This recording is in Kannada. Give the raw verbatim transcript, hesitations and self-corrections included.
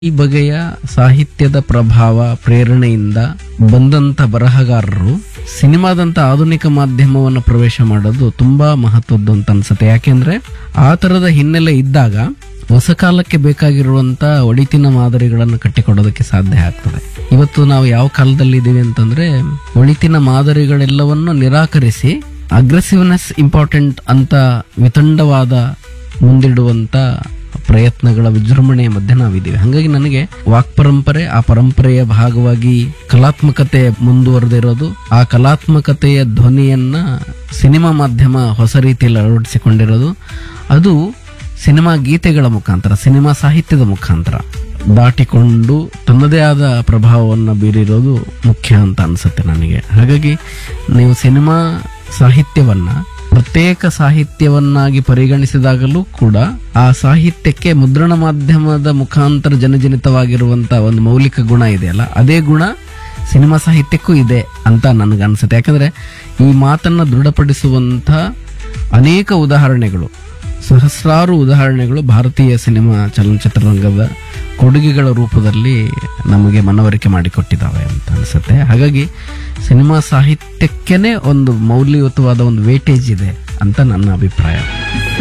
ಈ ಬಗೆಯ ಸಾಹಿತ್ಯದ ಪ್ರಭಾವ ಪ್ರೇರಣೆಯಿಂದ ಬಂದಂತ ಬರಹಗಾರರು ಸಿನಿಮಾದಂತ ಆಧುನಿಕ ಮಾಧ್ಯಮವನ್ನು ಪ್ರವೇಶ ಮಾಡೋದು ತುಂಬಾ ಮಹತ್ವದ್ದು ಅಂತ ಅನ್ಸುತ್ತೆ. ಯಾಕೆಂದ್ರೆ ಆ ತರದ ಹಿನ್ನೆಲೆ ಇದ್ದಾಗ ಹೊಸ ಕಾಲಕ್ಕೆ ಬೇಕಾಗಿರುವಂತ ಒಳಿತಿನ ಮಾದರಿಗಳನ್ನು ಕಟ್ಟಿಕೊಡೋದಕ್ಕೆ ಸಾಧ್ಯ ಆಗ್ತದೆ. ಇವತ್ತು ನಾವು ಯಾವ ಕಾಲದಲ್ಲಿ ಇದ್ದೀವಿ ಅಂತಂದ್ರೆ ಒಳಿತಿನ ಮಾದರಿಗಳೆಲ್ಲವನ್ನು ನಿರಾಕರಿಸಿ ಅಗ್ರೆಸಿವ್ನೆಸ್ ಇಂಪಾರ್ಟೆಂಟ್ ಅಂತ ವಿತಂಡವಾದ ಮುಂದಿಡುವಂತ ಪ್ರಯತ್ನಗಳ ವಿಜೃಂಭಣೆಯ ಮಧ್ಯೆ ನಾವಿದ್ದೀವಿ. ಹಾಗಾಗಿ ನನಗೆ ವಾಕ್ ಪರಂಪರೆ, ಆ ಪರಂಪರೆಯ ಭಾಗವಾಗಿ ಕಲಾತ್ಮಕತೆ ಮುಂದುವರೆದಿರೋದು, ಆ ಕಲಾತ್ಮಕತೆಯ ಧ್ವನಿಯನ್ನ ಸಿನಿಮಾ ಮಾಧ್ಯಮ ಹೊಸ ರೀತಿಯಲ್ಲಿ ಅಳವಡಿಸಿಕೊಂಡಿರೋದು, ಅದು ಸಿನಿಮಾ ಗೀತೆಗಳ ಮುಖಾಂತರ, ಸಿನಿಮಾ ಸಾಹಿತ್ಯದ ಮುಖಾಂತರ ದಾಟಿಕೊಂಡು ತನ್ನದೇ ಆದ ಪ್ರಭಾವವನ್ನು ಬೀರಿರೋದು ಮುಖ್ಯ ಅಂತ ಅನ್ಸುತ್ತೆ ನನಗೆ. ಹಾಗಾಗಿ ನೀವು ಸಿನಿಮಾ ಸಾಹಿತ್ಯವನ್ನ ಪ್ರತ್ಯೇಕ ಸಾಹಿತ್ಯವನ್ನಾಗಿ ಪರಿಗಣಿಸಿದಾಗಲೂ ಕೂಡ ಆ ಸಾಹಿತ್ಯಕ್ಕೆ ಮುದ್ರಣ ಮಾಧ್ಯಮದ ಮುಖಾಂತರ ಜನಜನಿತವಾಗಿರುವಂತಹ ಒಂದು ಮೌಲಿಕ ಗುಣ ಇದೆಯಲ್ಲ, ಅದೇ ಗುಣ ಸಿನಿಮಾ ಸಾಹಿತ್ಯಕ್ಕೂ ಇದೆ ಅಂತ ನನಗನ್ಸುತ್ತೆ. ಯಾಕಂದ್ರೆ ಈ ಮಾತನ್ನ ದೃಢಪಡಿಸುವಂತ ಅನೇಕ ಉದಾಹರಣೆಗಳು, ಸಹಸ್ರಾರು ಉದಾಹರಣೆಗಳು ಭಾರತೀಯ ಸಿನಿಮಾ ಚಲನಚಿತ್ರರಂಗದ ಕೊಡುಗೆಗಳ ರೂಪದಲ್ಲಿ ನಮಗೆ ಮನವರಿಕೆ ಮಾಡಿಕೊಟ್ಟಿದ್ದಾವೆ ಅಂತ ಅನ್ಸುತ್ತೆ. ಹಾಗಾಗಿ ಸಿನಿಮಾ ಸಾಹಿತ್ಯಕ್ಕೇನೆ ಒಂದು ಮೌಲ್ಯಯುತವಾದ ಒಂದು ವೇಟೇಜ್ ಇದೆ ಅಂತ ನನ್ನ ಅಭಿಪ್ರಾಯ.